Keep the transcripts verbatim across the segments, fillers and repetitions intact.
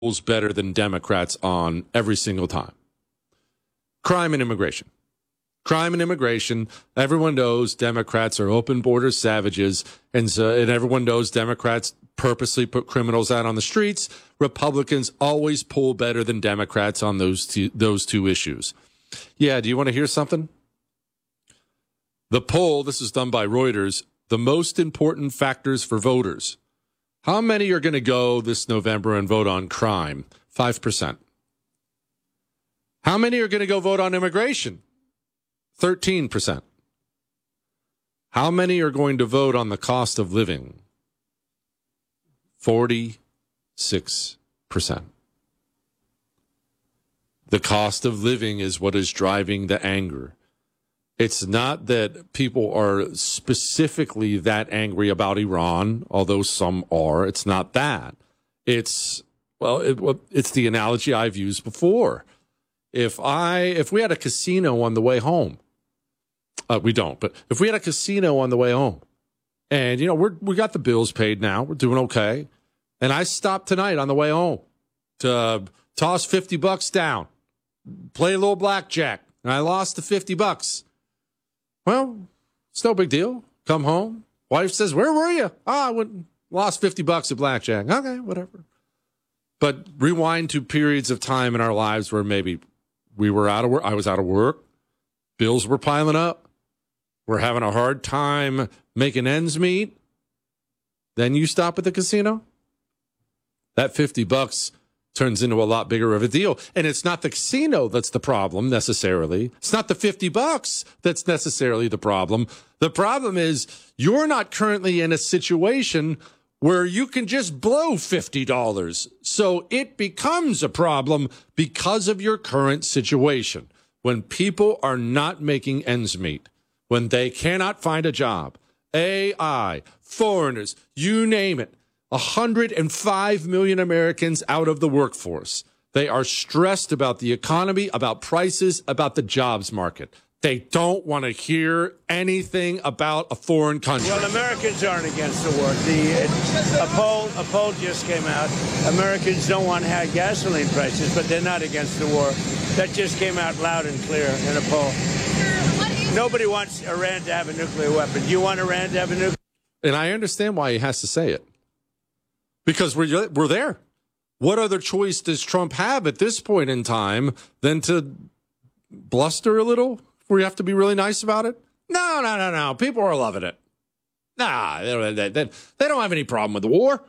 better than Democrats on every single time. Crime and immigration. Crime and immigration. Everyone knows Democrats are open border savages, and so, and everyone knows Democrats purposely put criminals out on the streets. Republicans always pull better than Democrats on those two, those two issues. Yeah, do you want to hear something? The poll, this is done by Reuters, the most important factors for voters. How many are going to go this November and vote on crime? five percent. How many are going to go vote on immigration? thirteen percent. How many are going to vote on the cost of living? forty-six percent. The cost of living is what is driving the anger. It's not that people are specifically that angry about Iran, although some are. It's not that. It's, well, it, it's the analogy I've used before. If I, if we had a casino on the way home, uh, we don't, but if we had a casino on the way home, and, you know, we're, we got the bills paid now, we're doing okay, and I stopped tonight on the way home to uh, toss fifty bucks down, play a little blackjack, and I lost the fifty bucks. Well, it's no big deal. Come home. Wife says, where were you? Oh, I went, lost fifty bucks at blackjack. Okay, whatever. But rewind to periods of time in our lives where maybe we were out of work. I was out of work. Bills were piling up. We're having a hard time making ends meet. Then you stop at the casino. That fifty bucks turns into a lot bigger of a deal. And it's not the casino that's the problem necessarily. It's not the fifty bucks that's necessarily the problem. The problem is you're not currently in a situation where you can just blow fifty dollars. So it becomes a problem because of your current situation. When people are not making ends meet, when they cannot find a job, A I, foreigners, you name it, one hundred five million Americans out of the workforce. They are stressed about the economy, about prices, about the jobs market. They don't want to hear anything about a foreign country. Well, Americans aren't against the war. The, a, poll, a poll just came out. Americans don't want high gasoline prices, but they're not against the war. That just came out loud and clear in a poll. Nobody wants Iran to have a nuclear weapon. Do you want Iran to have a nuclear? And I understand why he has to say it. Because we're, we're there. What other choice does Trump have at this point in time than to bluster a little? Where you have to be really nice about it? No, no, no, no. People are loving it. Nah, they, they, they, they don't have any problem with the war.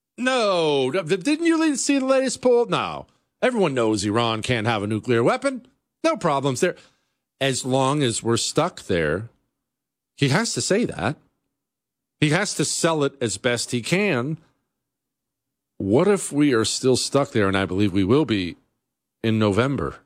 No. Didn't you see the latest poll? No. Everyone knows Iran can't have a nuclear weapon. No problems there. As long as we're stuck there, he has to say that. He has to sell it as best he can. What if we are still stuck there, and I believe we will be, in November?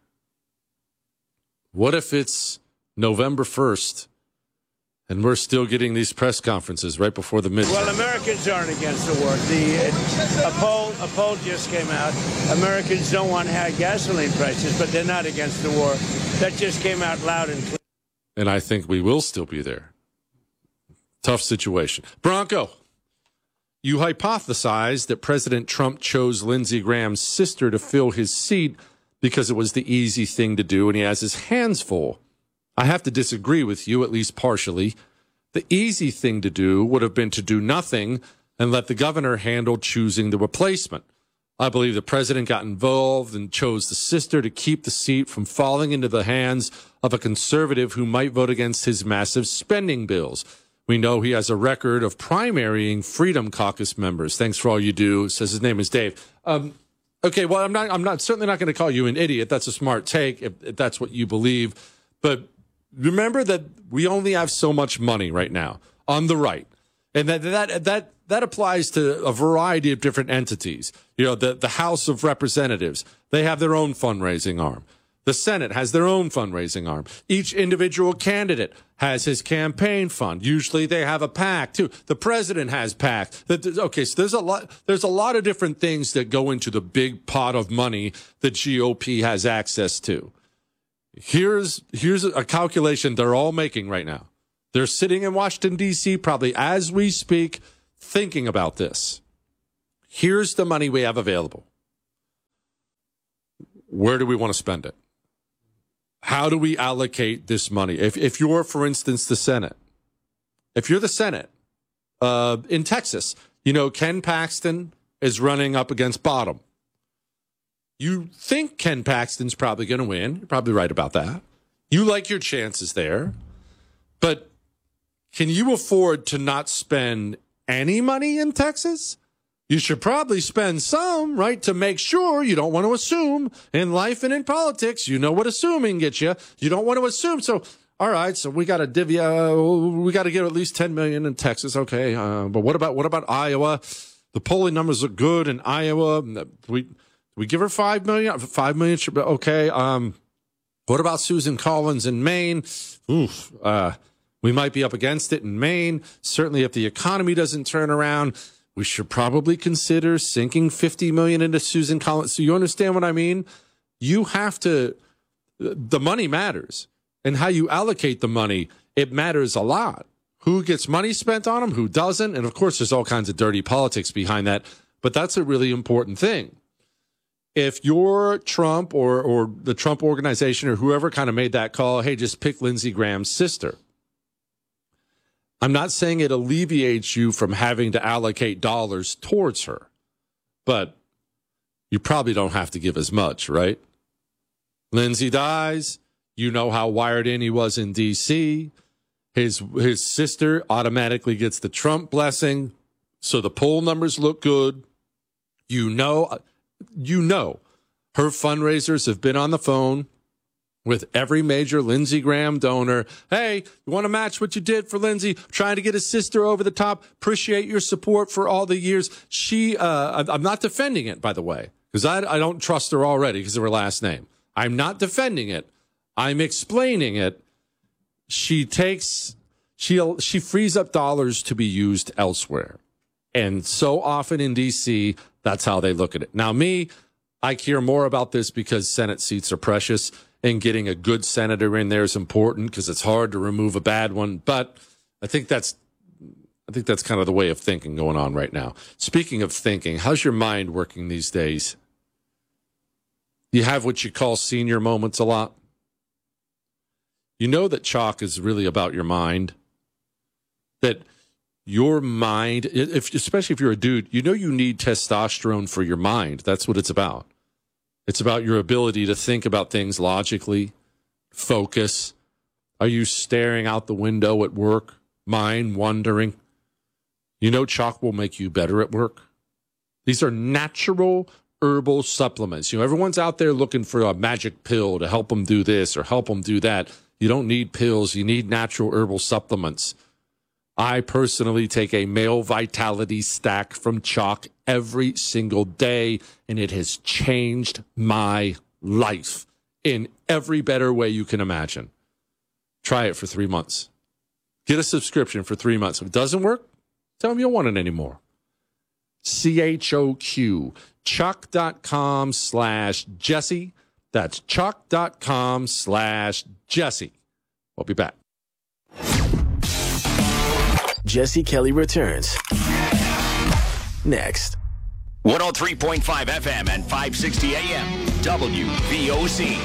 What if it's November first, and we're still getting these press conferences right before the midterm? Well, Americans aren't against the war. The, a, poll, a poll just came out. Americans don't want high gasoline prices, but they're not against the war. That just came out loud and clear. And I think we will still be there. Tough situation. Bronco, you hypothesized that President Trump chose Lindsey Graham's sister to fill his seat because it was the easy thing to do, and he has his hands full. I have to disagree with you, at least partially. The easy thing to do would have been to do nothing and let the governor handle choosing the replacement. I believe the president got involved and chose the sister to keep the seat from falling into the hands of a conservative who might vote against his massive spending bills. We know he has a record of primarying Freedom Caucus members. Thanks for all you do. Says his name is Dave. Um, okay, well, I'm not. I'm not certainly not going to call you an idiot. That's a smart take if, if that's what you believe. But remember that we only have so much money right now on the right, and that that that that applies to a variety of different entities. You know, the the House of Representatives, they have their own fundraising arm. The Senate has their own fundraising arm. Each individual candidate has his campaign fund. Usually they have a PAC too. The president has PAC. Okay, so there's a lot, there's a lot of different things that go into the big pot of money that G O P has access to. Here's, here's a calculation they're all making right now. They're sitting in Washington, D C, probably as we speak, thinking about this. Here's the money we have available. where do we want to spend it? How do we allocate this money? If if you're, for instance, the Senate, if you're the Senate uh, in Texas, you know, Ken Paxton is running up against Bottom. You think Ken Paxton's probably going to win. You're probably right about that. You like your chances there. But can you afford to not spend any money in Texas? You should probably spend some, right, to make sure. You don't want to assume in life and in politics. You know what assuming gets you. You don't want to assume. So, all right, so we got to divvy. Uh, we got to get at least ten million in Texas. Okay, uh, but what about what about Iowa? The polling numbers look good in Iowa. We we give her five million. Five million should be okay. Um, what about Susan Collins in Maine? Oof. Uh, we might be up against it in Maine. Certainly, if the economy doesn't turn around, we should probably consider sinking fifty million into Susan Collins. So you understand what I mean? You have to. The money matters. And how you allocate the money, it matters a lot. Who gets money spent on them, who doesn't. And, of course, there's all kinds of dirty politics behind that. But that's a really important thing. If you're Trump or, or the Trump organization or whoever kind of made that call, hey, just pick Lindsey Graham's sister. I'm not saying it alleviates you from having to allocate dollars towards her. But you probably don't have to give as much, right? Lindsey dies. You know how wired in he was in D C. His his sister automatically gets the Trump blessing, so the poll numbers look good. You know, you know, her fundraisers have been on the phone with every major Lindsey Graham donor. Hey, you want to match what you did for Lindsey? Trying to get his sister over the top. Appreciate your support for all the years. She, uh, I'm not defending it, by the way, because I, I don't trust her already because of her last name. I'm not defending it. I'm explaining it. She takes, she she frees up dollars to be used elsewhere. And so often in D C, that's how they look at it. Now, me, I care more about this because Senate seats are precious, and getting a good senator in there is important because it's hard to remove a bad one. But I think that's, I think that's kind of the way of thinking going on right now. Speaking of thinking, how's your mind working these days? You have what you call senior moments a lot. You know that chalk is really about your mind. That your mind, if, especially if you're a dude, you know you need testosterone for your mind. That's what it's about. It's about your ability to think about things logically, focus. Are you staring out the window at work, mind wandering? You know chalk will make you better at work. These are natural herbal supplements. You know, everyone's out there looking for a magic pill to help them do this or help them do that. You don't need pills. You need natural herbal supplements. I personally take a male vitality stack from Chalk every single day, and it has changed my life in every better way you can imagine. Try it for three months. Get a subscription for three months. If it doesn't work, tell them you don't want it anymore. C H O Q, chalk.com slash Jesse. That's chalk.com slash Jesse. We'll be back. Jesse Kelly returns next. one oh three point five F M and five sixty A M W V O C.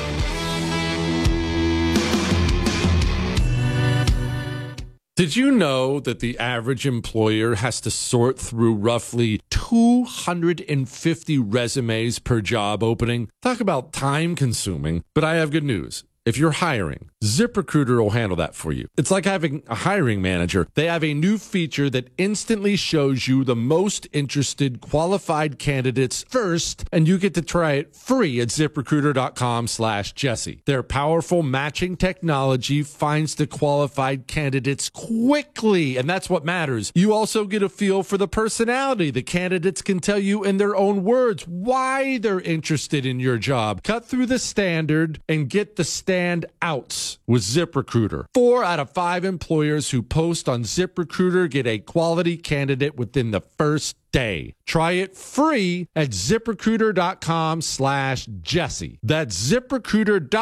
Did you know that the average employer has to sort through roughly two hundred fifty resumes per job opening? Talk about time consuming, but I have good news. If you're hiring, ZipRecruiter will handle that for you. It's like having a hiring manager. They have a new feature that instantly shows you the most interested qualified candidates first, and you get to try it free at ZipRecruiter.com slash Jesse. Their powerful matching technology finds the qualified candidates quickly, and that's what matters. You also get a feel for the personality. The candidates can tell you in their own words why they're interested in your job. Cut through the standard and get the standard Stand outs with ZipRecruiter. Four out of five employers who post on ZipRecruiter get a quality candidate within the first day. Try it free at ZipRecruiter.com slash Jesse. That's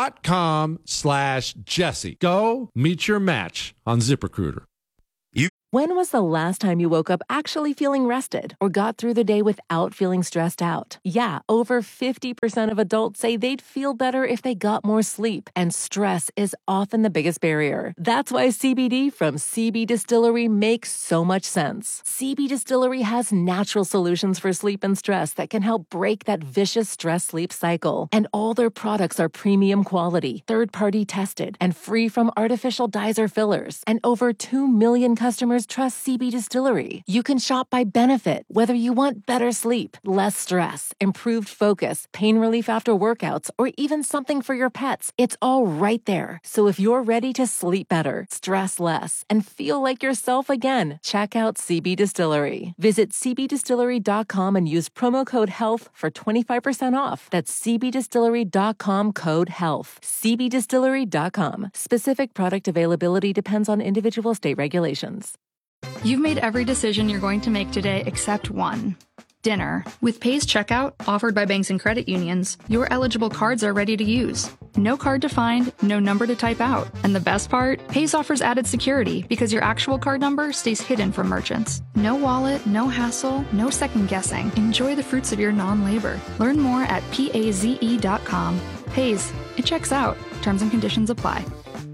ZipRecruiter.com slash Jesse. Go meet your match on ZipRecruiter. When was the last time you woke up actually feeling rested or got through the day without feeling stressed out? Yeah, over fifty percent of adults say they'd feel better if they got more sleep, and stress is often the biggest barrier. That's why C B D from C B Distillery makes so much sense. C B Distillery has natural solutions for sleep and stress that can help break that vicious stress-sleep cycle. And all their products are premium quality, third-party tested, and free from artificial dyes or fillers. And over two million customers trust C B Distillery. You can shop by benefit, whether you want better sleep, less stress, improved focus, pain relief after workouts, or even something for your pets. It's all right there. So if you're ready to sleep better, stress less, and feel like yourself again, check out C B Distillery. Visit c b distillery dot com and use promo code HEALTH for twenty-five percent off. That's c b distillery dot com code HEALTH. c b distillery dot com. Specific product availability depends on individual state regulations. You've made every decision you're going to make today except one. Dinner. With Pay's checkout, offered by banks and credit unions, your eligible cards are ready to use. No card to find, no number to type out. And the best part? Pay's offers added security because your actual card number stays hidden from merchants. No wallet, no hassle, no second guessing. Enjoy the fruits of your non-labor. Learn more at paze dot com. Pay's. It checks out. Terms and conditions apply.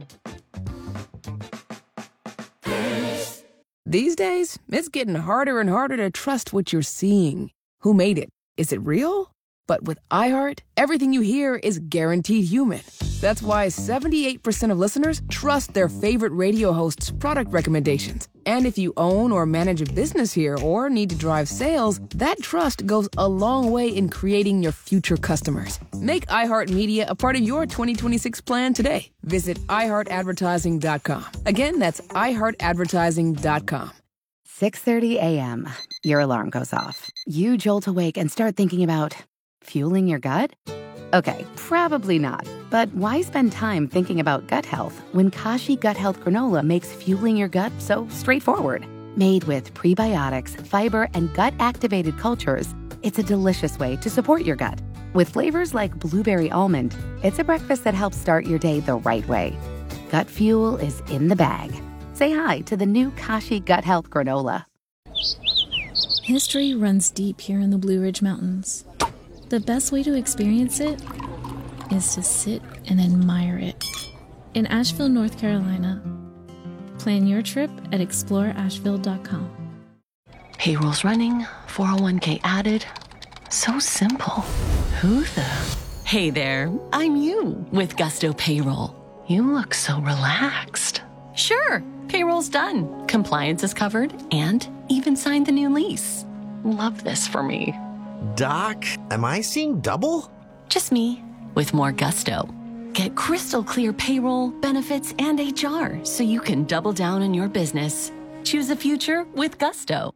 These days, it's getting harder and harder to trust what you're seeing. Who made it? Is it real? But with iHeart, everything you hear is guaranteed human. That's why seventy-eight percent of listeners trust their favorite radio hosts' product recommendations. And if you own or manage a business here or need to drive sales, that trust goes a long way in creating your future customers. Make iHeartMedia a part of your twenty twenty-six plan today. Visit i heart advertising dot com. Again, that's i heart advertising dot com. six thirty a.m. Your alarm goes off. You jolt awake and start thinking about fueling your gut? Okay, probably not. But why spend time thinking about gut health when Kashi Gut Health Granola makes fueling your gut so straightforward? Made with prebiotics, fiber, and gut-activated cultures, it's a delicious way to support your gut. With flavors like blueberry almond, it's a breakfast that helps start your day the right way. Gut fuel is in the bag. Say hi to the new Kashi Gut Health Granola. History runs deep here in the Blue Ridge Mountains. The best way to experience it is to sit and admire it. In Asheville, North Carolina. Plan your trip at explore asheville dot com. Payroll's running, four oh one k added. So simple. Who the? Hey there, I'm you with Gusto Payroll. You look so relaxed. Sure, payroll's done. Compliance is covered and even signed the new lease. Love this for me. Doc, am I seeing double? Just me, with more gusto. Get crystal clear payroll, benefits, and H R so you can double down on your business. Choose a future with Gusto.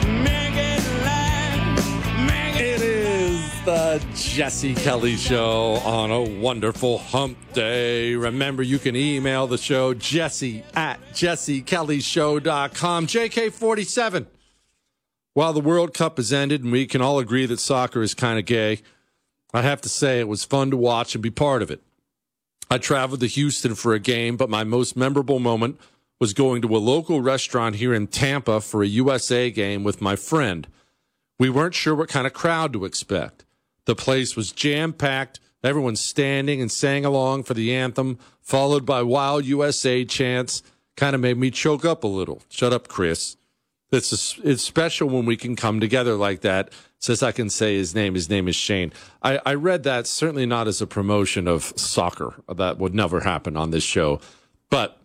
It is the Jesse Kelly Show on a wonderful hump day. Remember, you can email the show, jesse at jesse kelly show dot com. J K forty-seven. While the World Cup has ended and we can all agree that soccer is kind of gay, I have to say it was fun to watch and be part of it. I traveled to Houston for a game, but my most memorable moment was going to a local restaurant here in Tampa for a U S A game with my friend. We weren't sure what kind of crowd to expect. The place was jam-packed, everyone standing and sang along for the anthem, followed by wild U S A chants. Kind of made me choke up a little. Shut up, Chris. It's a, it's special when we can come together like that. Since I can say his name, his name is Shane. I, I read that certainly not as a promotion of soccer. That would never happen on this show. But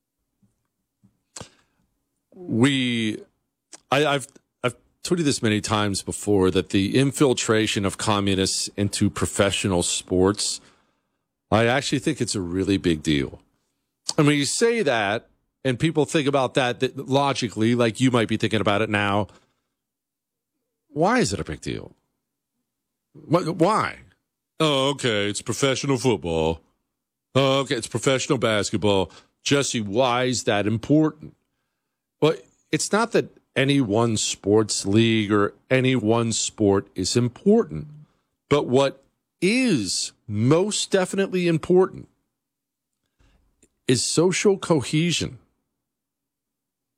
we, I, I've I've told you this many times before that the infiltration of communists into professional sports, I actually think it's a really big deal. And when you say that, and people think about that, that logically, like you might be thinking about it now, why is it a big deal? Why? Oh, okay, it's professional football. Oh, okay, it's professional basketball. Jesse, why is that important? Well, it's not that any one sports league or any one sport is important, but what is most definitely important is social cohesion.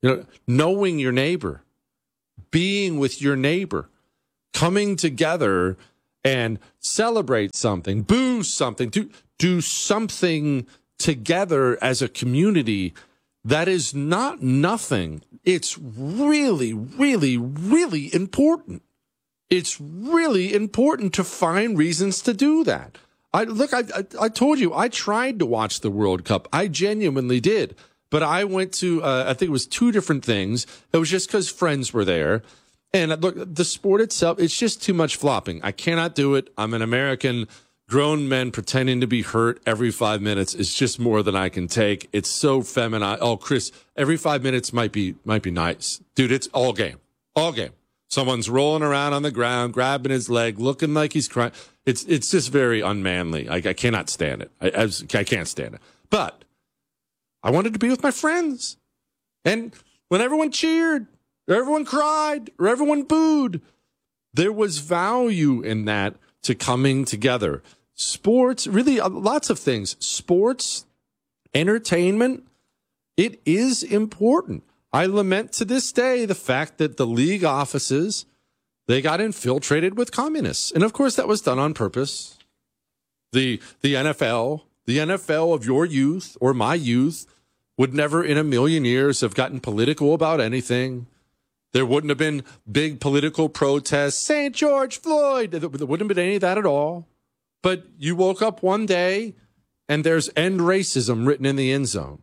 You know, knowing your neighbor, being with your neighbor, coming together and celebrate something, boo something, do, do something together as a community that is not nothing. It's really, really, really important. It's really important to find reasons to do that. I look, I, I, I told you, I tried to watch the World Cup. I genuinely did. But I went to, uh, I think it was two different things. It was just because friends were there. And look, the sport itself, it's just too much flopping. I cannot do it. I'm an American. Grown men pretending to be hurt every five minutes is just more than I can take. It's so feminine. Oh, Chris, every five minutes might be might be nice. Dude, it's all game. All game. Someone's rolling around on the ground, grabbing his leg, looking like he's crying. It's it's just very unmanly. I, I cannot stand it. I, I, I can't stand it. But I wanted to be with my friends. And when everyone cheered, or everyone cried, or everyone booed, there was value in that to coming together. Sports, really uh, lots of things. Sports, entertainment, it is important. I lament to this day the fact that the league offices, they got infiltrated with communists. And of course that was done on purpose. The the N F L, the N F L of your youth or my youth would never in a million years have gotten political about anything. There wouldn't have been big political protests, Saint George Floyd. There wouldn't have been any of that at all. But you woke up one day and there's end racism written in the end zone.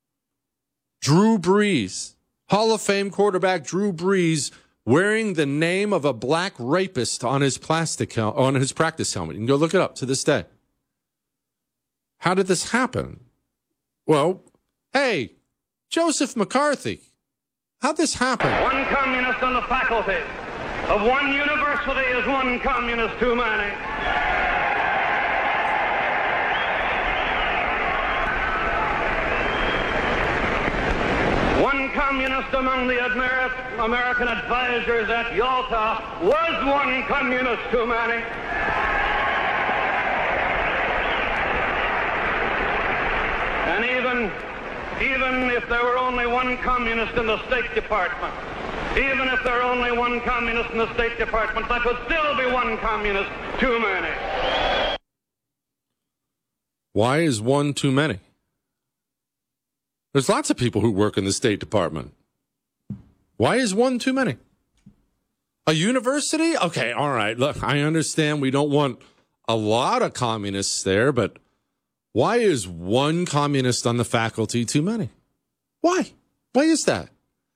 Drew Brees, Hall of Fame quarterback Drew Brees, wearing the name of a black rapist on his plastic hel- on his practice helmet. You can go look it up to this day. How did this happen? Well, hey, Joseph McCarthy. How'd this happen? One communist on the faculty of one university is one communist too many. One communist among the Amer- American advisors at Yalta was one communist too many. And even Even if there were only one communist in the State Department, even if there were only one communist in the State Department, that would still be one communist too many. Why is one too many? There's lots of people who work in the State Department. Why is one too many? A university? Okay, all right. Look, I understand we don't want a lot of communists there, but why is one communist on the faculty too many? Why? Why is that?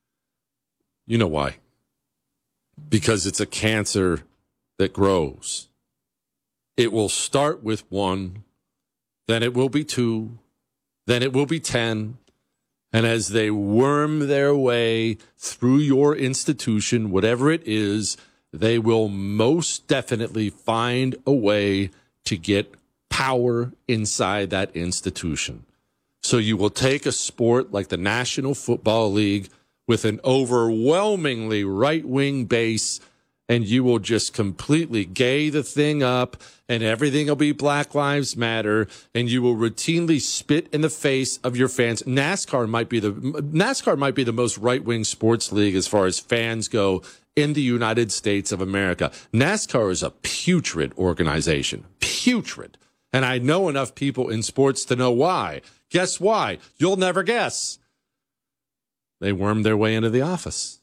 You know why. Because it's a cancer that grows. It will start with one, then it will be two, then it will be ten. And as they worm their way through your institution, whatever it is, they will most definitely find a way to get power inside that institution. So you will take a sport like the National Football League with an overwhelmingly right-wing base, and you will just completely gay the thing up, and everything will be Black Lives Matter, and you will routinely spit in the face of your fans. NASCAR might be the NASCAR might be the most right-wing sports league as far as fans go in the United States of America. NASCAR is a putrid organization. Putrid. And I know enough people in sports to know why. Guess why? You'll never guess. They wormed their way into the office.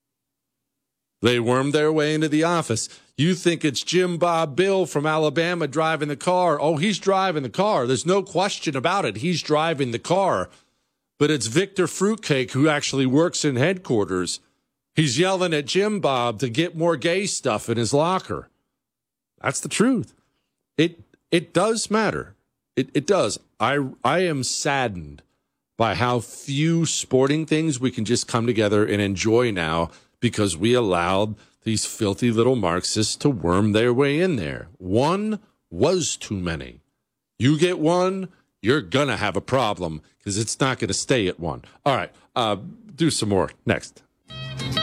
They wormed their way into the office. You think it's Jim Bob Bill from Alabama driving the car. Oh, he's driving the car. There's no question about it. He's driving the car. But it's Victor Fruitcake who actually works in headquarters. He's yelling at Jim Bob to get more gay stuff in his locker. That's the truth. It It does matter. It it does. I I am saddened by how few sporting things we can just come together and enjoy now because we allowed these filthy little Marxists to worm their way in there. One was too many. You get one, you're going to have a problem because it's not going to stay at one. All right, uh, do some more next.